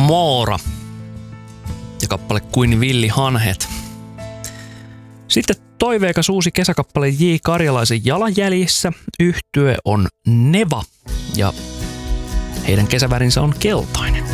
Moora ja kappale Kuin villihanhet. Sitten toiveikas uusi kesäkappale J. Karjalaisen Jalanjäljissä. Yhtye on Neva ja heidän kesävärinsä on keltainen.